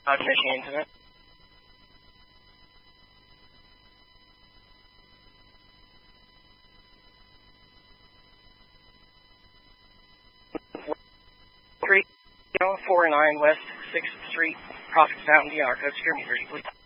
Michigan incident. Street, 49 West 6th Street, Prospect Mountain, DR code, secure meters, please.